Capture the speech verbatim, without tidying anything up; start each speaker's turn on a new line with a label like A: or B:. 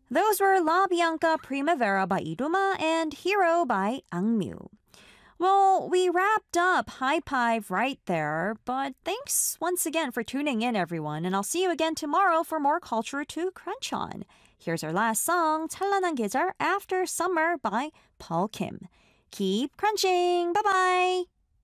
A: Those were La Bianca Primavera by Iruma and Hero by Angmyu. Well, we wrapped up High Five right there, but thanks once again for tuning in, everyone, and I'll see you again tomorrow for more culture to crunch on. Here's our last song, 찬란한 계절 After Summer by Paul Kim. Keep crunching! Bye-bye!